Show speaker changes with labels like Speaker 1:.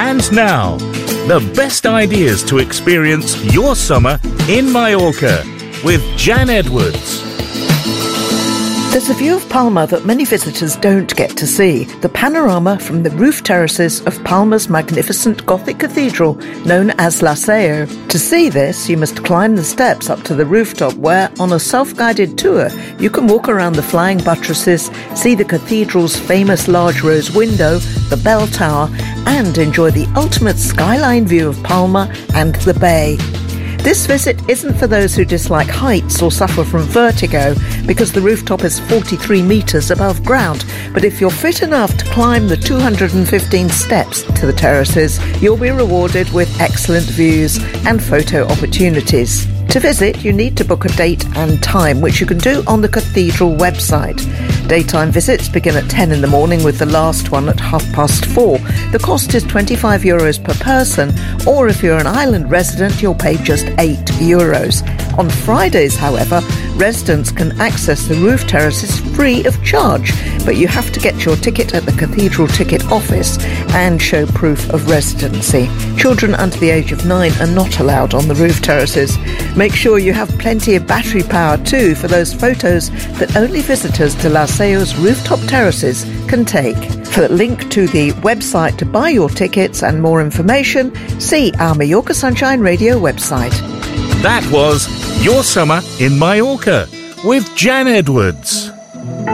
Speaker 1: And now, the best ideas to experience your summer in Mallorca with Jan Edwards.
Speaker 2: There's a view of Palma that many visitors don't get to see, the panorama from the roof terraces of Palma's magnificent Gothic cathedral known as La Seu. To see this, you must climb the steps up to the rooftop where, on a self-guided tour, you can walk around the flying buttresses, see the cathedral's famous large rose window, the bell tower, and enjoy the ultimate skyline view of Palma and the bay. This visit isn't for those who dislike heights or suffer from vertigo, because the rooftop is 43 metres above ground. But if you're fit enough to climb the 215 steps to the terraces, you'll be rewarded with excellent views and photo opportunities. To visit, you need to book a date and time, which you can do on the cathedral website. Daytime visits begin at 10 in the morning with the last one at 4:30. The cost is €25 per person, or if you're an island resident, you'll pay just €8. On Fridays, however, residents can access the roof terraces free of charge, but you have to get your ticket at the cathedral ticket office and show proof of residency. Children under the age of 9 are not allowed on the roof terraces. Make sure you have plenty of battery power too for those photos that only visitors to La Seu's rooftop terraces can take. For the link to the website to buy your tickets and more information, see our Mallorca Sunshine Radio website.
Speaker 1: That was Your Summer in Mallorca with Jan Edwards.